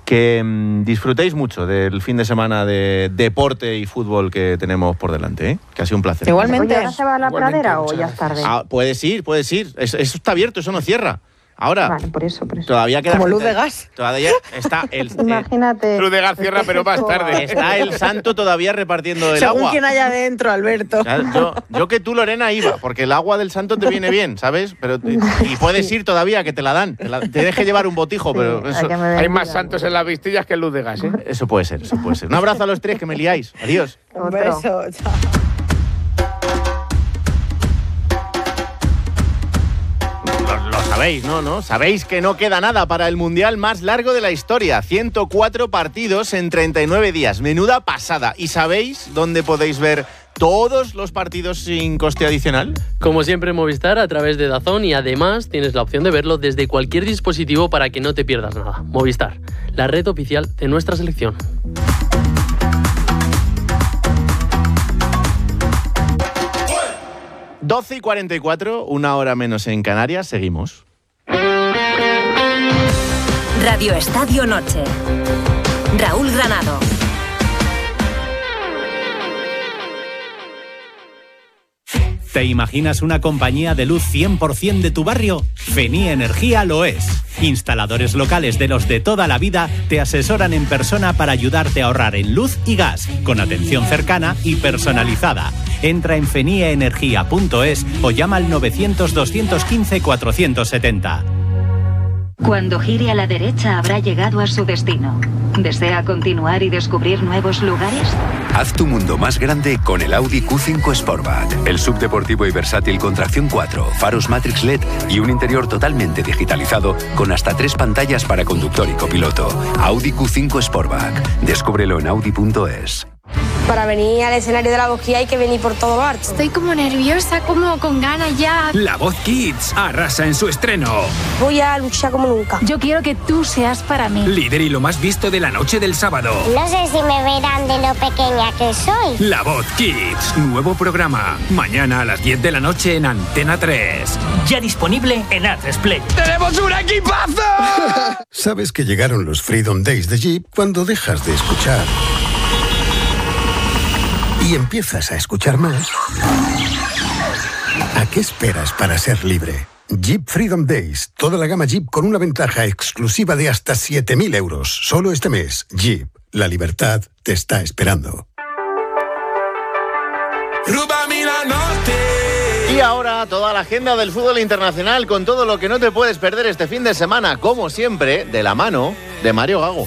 Que disfrutéis mucho del fin de semana de deporte y fútbol que tenemos por delante, ¿eh? Que ha sido un placer. Igualmente. ¿Ahora se va a la pradera o ya es tarde? Puedes ir. Eso está abierto, eso no cierra. Ahora, vale, por eso. Todavía queda como gente, luz de gas. Todavía está el Imagínate. Luz de gas cierra, pero más tarde. Está el santo todavía repartiendo el Según agua. quien haya dentro, Alberto. Yo que tú, Lorena, iba, porque el agua del santo te viene bien, ¿sabes? Y puedes ir todavía, que te la dan. Te deje llevar un botijo, pero eso, Hay más santos en las vistillas que en luz de gas, ¿eh? eso puede ser. Un abrazo a los tres, que me liáis. Adiós. Un beso. Chao. Lo sabéis, ¿no? Sabéis que no queda nada para el mundial más largo de la historia. 104 partidos en 39 días. Menuda pasada. ¿Y sabéis dónde podéis ver todos los partidos sin coste adicional? Como siempre en Movistar, a través de DAZN, y además tienes la opción de verlo desde cualquier dispositivo para que no te pierdas nada. Movistar, la red oficial de nuestra selección. Doce y 44, una hora menos en Canarias. Seguimos. Radio Estadio Noche. Raúl Granado. ¿Te imaginas una compañía de luz 100% de tu barrio? Fenía Energía lo es. Instaladores locales de los de toda la vida te asesoran en persona para ayudarte a ahorrar en luz y gas, con atención cercana y personalizada. Entra en feniaenergia.es o llama al 900-215-470. Cuando gire a la derecha habrá llegado a su destino. ¿Desea continuar y descubrir nuevos lugares? Haz tu mundo más grande con el Audi Q5 Sportback. El subdeportivo y versátil con tracción 4, faros Matrix LED y un interior totalmente digitalizado con hasta 3 pantallas para conductor y copiloto. Audi Q5 Sportback. Descúbrelo en audi.es. Para venir al escenario de La Voz Kids hay que venir por todo lo alto. Estoy como nerviosa, como con ganas ya. La Voz Kids arrasa en su estreno. Voy a luchar como nunca. Yo quiero que tú seas para mí. Líder y lo más visto de la noche del sábado. No sé si me verán de lo pequeña que soy. La Voz Kids, nuevo programa. Mañana a las 10 de la noche en Antena 3. Ya disponible en A3 Play. ¡Tenemos un equipazo! ¿Sabes que llegaron los Freedom Days de Jeep cuando dejas de escuchar y empiezas a escuchar más? ¿A qué esperas para ser libre? Jeep Freedom Days. Toda la gama Jeep con una ventaja exclusiva de hasta 7.000 euros. Solo este mes. Jeep. La libertad te está esperando. Y ahora toda la agenda del fútbol internacional con todo lo que no te puedes perder este fin de semana, como siempre, de la mano de Mario Gago.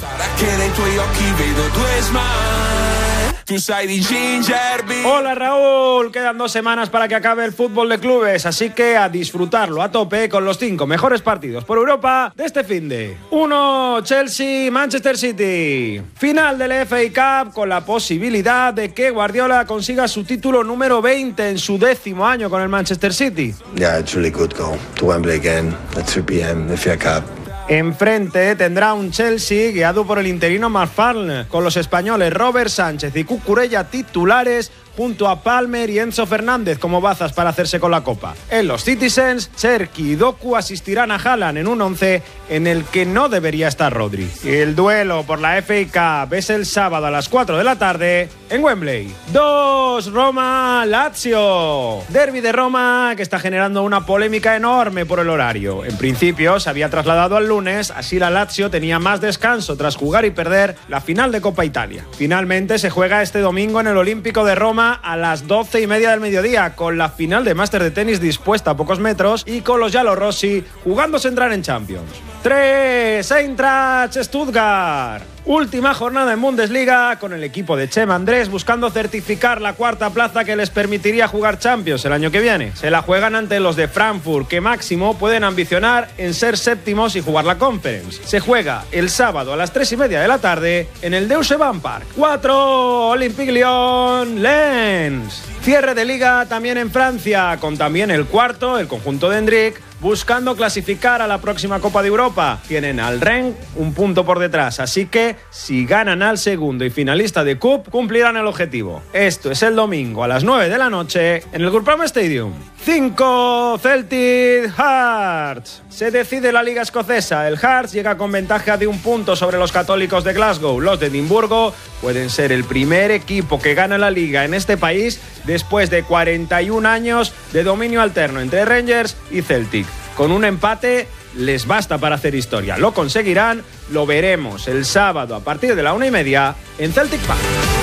Hola Raúl, quedan 2 semanas para que acabe el fútbol de clubes, así que a disfrutarlo a tope con los 5 mejores partidos por Europa de este finde. 1. Chelsea-Manchester City. Final del FA Cup con la posibilidad de que Guardiola consiga su título número 20 en su 10º año con el Manchester City. Yeah, it's really good go to Wembley again at 3 p.m. FA Cup. Enfrente tendrá un Chelsea guiado por el interino McFarlane, con los españoles Robert Sánchez y Cucurella titulares, junto a Palmer y Enzo Fernández como bazas para hacerse con la Copa. En los Citizens, Cherki y Doku asistirán a Haaland en un 11 en el que no debería estar Rodri. El duelo por la FA Cup es el sábado a las 4 de la tarde en Wembley. 2. Roma-Lazio. Derbi de Roma que está generando una polémica enorme por el horario. En principio se había trasladado al lunes, así la Lazio tenía más descanso tras jugar y perder la final de Copa Italia. Finalmente se juega este domingo en el Olímpico de Roma a las 12:30 del mediodía, con la final de Máster de tenis dispuesta a pocos metros y con los giallorossi jugándose entrar en Champions. 3. Eintracht Stuttgart. Última jornada en Bundesliga con el equipo de Chema Andrés buscando certificar la 4ª plaza que les permitiría jugar Champions el año que viene. Se la juegan ante los de Frankfurt, que máximo pueden ambicionar en ser séptimos y jugar la Conference. Se juega el sábado a las 3:30 de la tarde en el Deutsche Bank Park. 4. Olympique Lyon-Lens. Cierre de liga también en Francia, con también el 4º, el conjunto de Hendrik, buscando clasificar a la próxima Copa de Europa. Tienen al Rennes un punto por detrás, así que si ganan al segundo y finalista de Cup, cumplirán el objetivo. Esto es el domingo a las 9 de la noche en el Groupama Stadium. 5 Celtic Hearts. Se decide la Liga Escocesa. El Hearts llega con ventaja de 1 punto sobre los católicos de Glasgow. Los de Edimburgo pueden ser el primer equipo que gana la Liga en este país después de 41 años de dominio alterno entre Rangers y Celtic. Con un empate les basta para hacer historia. Lo conseguirán, lo veremos el sábado a partir de la 1:30 en Celtic Park.